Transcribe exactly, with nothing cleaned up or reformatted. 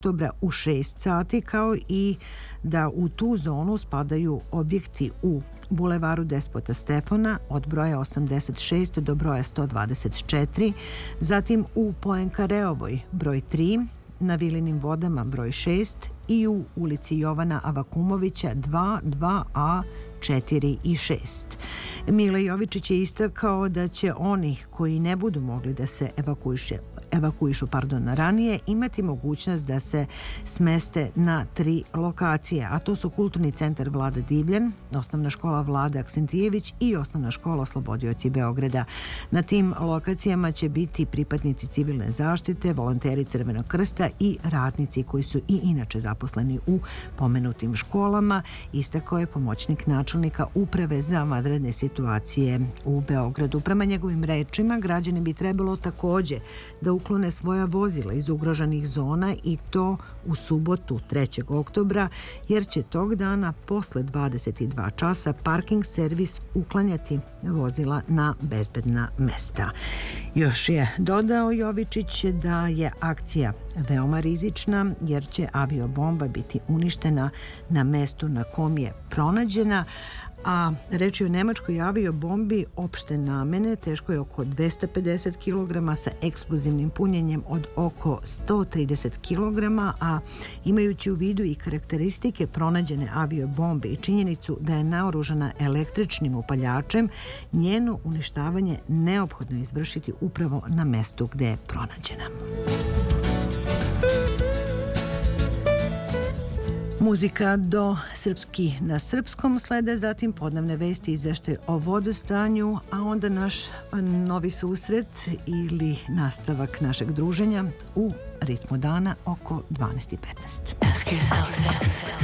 oktobra u šest sati, kao i da u tu zonu spadaju objekti u Bulevaru Despota Stefana od broja osamdeset šest do broja sto dvadeset četiri, zatim u Poenkareovoj broj tri, na Vilinim vodama broj šest i u ulici Jovana Avakumovića dva, dva a, četiri i šest. Mile Jovičić je istakao da će oni koji ne budu mogli da se evakuiše evakuišu pardon, ranije, imati mogućnost da se smeste na tri lokacije, a to su Kulturni centar Vlada Divljan, Osnovna škola Vlada Aksentijević i Osnovna škola Slobodioci Beograda. Na tim lokacijama će biti pripadnici civilne zaštite, volonteri Crvenog krsta i radnici koji su i inače zaposleni u pomenutim školama, istakao je pomoćnik načelnika Uprave za vanredne situacije u Beogradu. Prema njegovim rečima, građani bi trebalo takođe da uklone svoja vozila iz ugroženih zona i to u subotu trećeg oktobra, jer će tog dana posle dvadeset dva časa parking servis uklanjati vozila na bezbedna mesta. Još je dodao Jovičić da je akcija veoma rizična, jer će aviobomba biti uništena na mestu na kom je pronađena, a reč je o nemačkoj aviobombi opšte namene, teško je oko dvesta pedeset kilograma sa eksplozivnim punjenjem od oko sto trideset kilograma, a imajući u vidu i karakteristike pronađene aviobombe i činjenicu da je naoružana električnim upaljačem, njeno uništavanje neophodno je izvršiti upravo na mestu gde je pronađena. Muzika do srpski na srpskom, slede zatim podnevne vesti, izveštaj o vodostanju, a onda naš novi susret ili nastavak našeg druženja u ritmu dana oko dvanaest i petnaest.